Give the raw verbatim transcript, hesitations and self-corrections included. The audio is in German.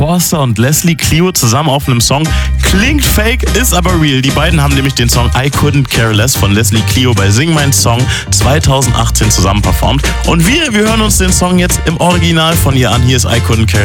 Forster und Leslie Clio zusammen auf einem Song. Klingt fake, ist aber real. Die beiden haben nämlich den Song I Couldn't Care Less von Leslie Clio bei Sing Mein Song zweitausendachtzehn zusammen performt. Und wir, wir hören uns den Song jetzt im Original von ihr an. Hier ist I Couldn't Care Less.